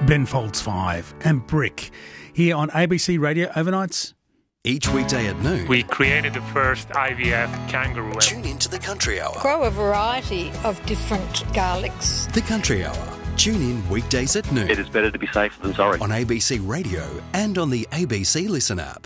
Ben Folds 5 and Brick here on ABC Radio Overnights. Each weekday at noon, we created the first IVF kangaroo. Tune into the Country Hour. Grow a variety of different garlics. The Country Hour. Tune in weekdays at noon. It is better to be safe than sorry. On ABC Radio and on the ABC Listen app.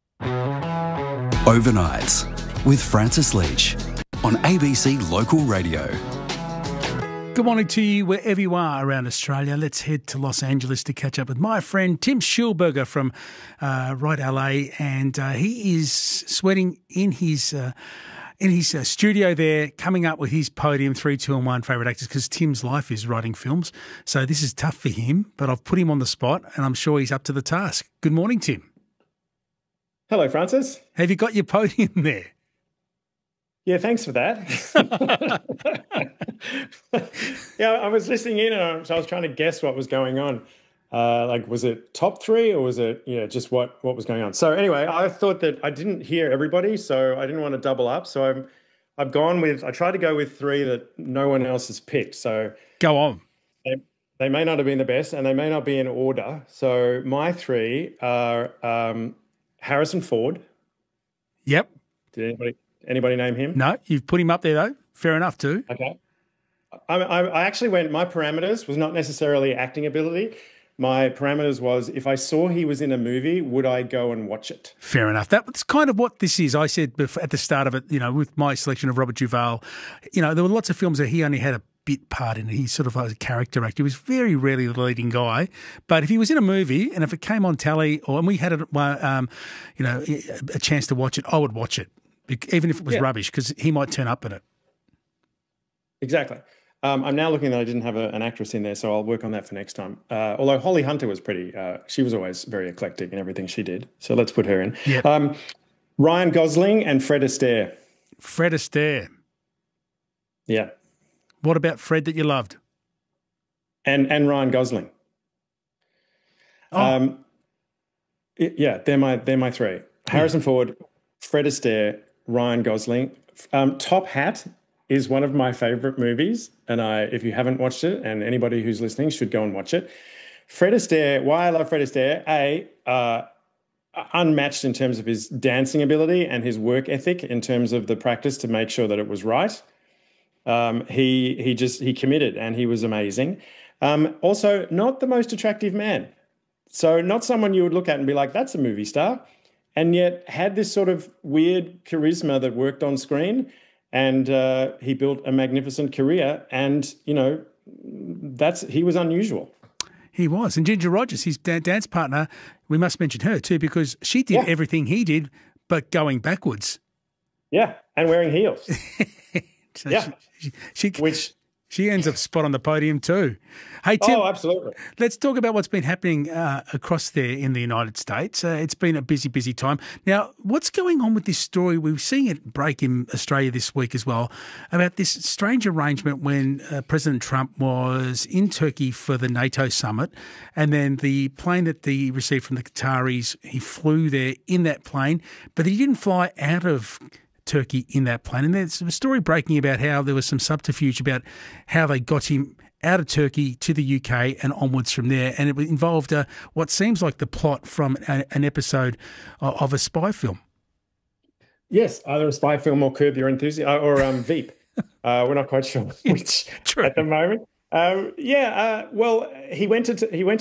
Overnights with Francis Leach on ABC Local Radio. Good morning to you wherever you are around Australia. Let's head to Los Angeles to catch up with my friend Tim Schulberger from Right LA, and he is sweating in his studio there, coming up with his podium 3, 2 and 1 favourite actors, because Tim's life is writing films. So this is tough for him, but I've put him on the spot and I'm sure he's up to the task. Good morning, Tim. Hello, Francis. Have you got your podium there? Yeah, thanks for that. Yeah, I was listening in and I was trying to guess what was going on. Was it top 3 or was it just what was going on? So anyway, I thought that I didn't hear everybody, so I didn't want to double up. So I tried to go with 3 that no one else has picked. So go on. They may not have been the best and they may not be in order. So my 3 are Harrison Ford. Yep. Did anybody name him? No, you've put him up there though. Fair enough too. Okay. I actually went, my parameters was not necessarily acting ability. My parameters was if I saw he was in a movie, would I go and watch it? Fair enough. That's kind of what this is. I said at the start of it, with my selection of Robert Duvall, there were lots of films that he only had a bit part in it. He's sort of like a character actor. He was very rarely the leading guy. But if he was in a movie and if it came on telly and we had a chance to watch it, I would watch it, even if it was rubbish, because he might turn up in it. Exactly. I'm now looking that I didn't have an actress in there, so I'll work on that for next time. Although Holly Hunter was she was always very eclectic in everything she did. So let's put her in. Yep. Ryan Gosling and Fred Astaire. Fred Astaire. Yeah. What about Fred that you loved? And Ryan Gosling. Oh. They're my 3. Harrison Ford, Fred Astaire, Ryan Gosling. Top Hat is one of my favourite movies, and if you haven't watched it, and anybody who's listening should go and watch it. Fred Astaire, why I love Fred Astaire, unmatched in terms of his dancing ability and his work ethic in terms of the practice to make sure that it was right. He committed and he was amazing. Also, not the most attractive man. So not someone you would look at and be like, that's a movie star, and yet had this sort of weird charisma that worked on screen. And he built a magnificent career, and he was unusual. He was, and Ginger Rogers, his dance partner, we must mention her too, because she did everything he did, but going backwards. Yeah, and wearing heels. So she ends up spot on the podium too. Hey, Tim. Oh, absolutely. Let's talk about what's been happening across there in the United States. It's been a busy, busy time. Now, what's going on with this story? We're seeing it break in Australia this week as well, about this strange arrangement when President Trump was in Turkey for the NATO summit, and then the plane that he received from the Qataris, he flew there in that plane, but he didn't fly out of Turkey in that plane. And there's a story breaking about how there was some subterfuge about how they got him out of Turkey to the UK and onwards from there. And it involved what seems like the plot from an episode of a spy film. Yes, either a spy film or Curb Your Enthusiasm or Veep. We're not quite sure which at the moment. Well, he went to